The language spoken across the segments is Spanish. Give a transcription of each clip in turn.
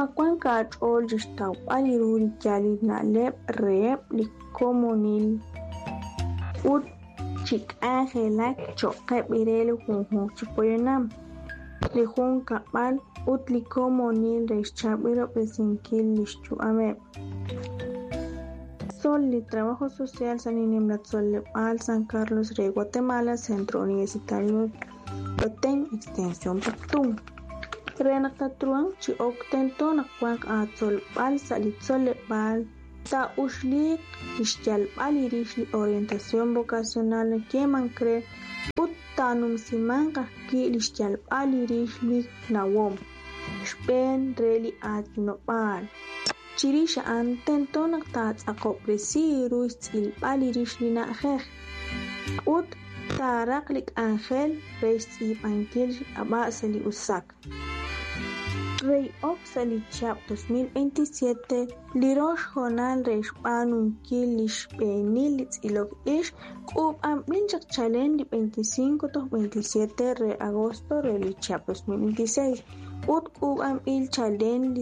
Macuanca achol jistau aliruri jali na lep reep li komonil ut chik angelak choqeb irelu junjun chipoyonam li jun kapal ut li komonil reschabiro pesinkil lischu ameb. Sol li Trabajo Social San Inimlatzollepal San Carlos de Guatemala Centro Universitario Petén Extensión Pactum. Renakatruan chi oktento nakwak atzolpal salitzollepal ta ushlik ishyalpal irishli orientación vocacional kemankre ut tanum simanqa ki ishyalpal irishli nawom shpen reli atnopal chirisha antento naktats akopresiru itzilpal irishli na'jej ut taraklik angel reisib ankil abasali usak. Rey Oxali Chap 2027 Lirosh Jonal Reish Panun Kilish Benilitz Ilog Ish Kub Amlinchak Challenge 25-27 de agosto Reli Chap 2026 Ut Kub Amil Challenge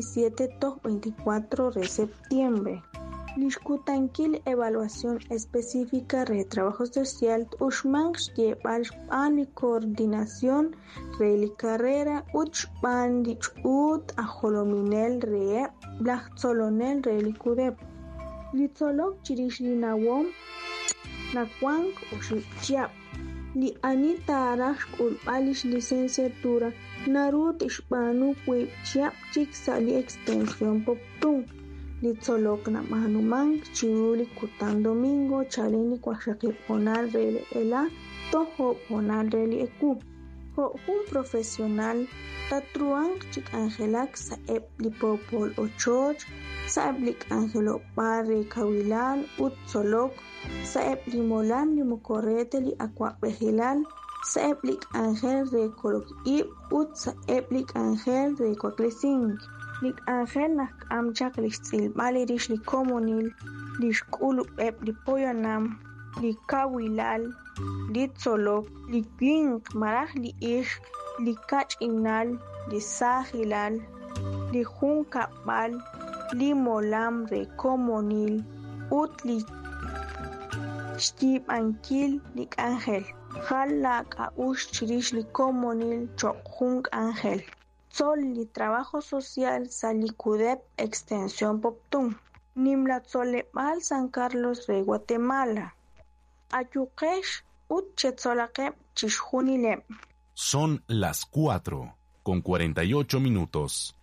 7-24 de septiembre. Lishkutankil evaluación específica de trabajo social Ushmanx llevar y coordinación Reli carrera Uchpan Ut Ajolominel Re Blachzolonel Reli Kudep Litzolok Chirishli Nawom Nakwank Ushipchiap Li Anita Arash Ulpalish licenciatura Narut Ishpanu Kwipchiap Chiksali extensión Poptung Litzolok na Mahanuman Chiuli Kutan Domingo Chaleni Kwashakip Honal Reli Ela Toho Honal Reli Eku un profesional Tatruan Chik Angelak Saeb Lipopol Ochoch Saeb Lik Angelo Barre Kawilal Utzolok Saeb Limolan Limokorete Li Aquapejilal Saeb Lik Angel de Kolok Ib Ut Saeb Lik Angel de Kwaklesin Lik Angel Nak Amchak Lichil Balirish Li Komonil Lishkulu Eb Lipoyanam Li Kawilal Li Tzolok Li Gwink Maraj Li Ish Li Kach Inal Li Sahilal Li Jun Kapal Li Molam Re Komonil Ut Li Shtib Ankil Li Angel Jalak Aush Chirish Li Komonil Chok Junk Angel Sol Li Trabajo Social Salikudep Extensión Poptum Nimlatzollepal San Carlos de Guatemala Ayukesh Ut Chetzolakep Chishjunilem. Son las 4:48.